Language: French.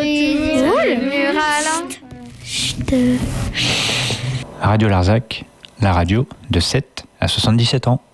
Radio Larzac, la radio de 7 à 77 ans.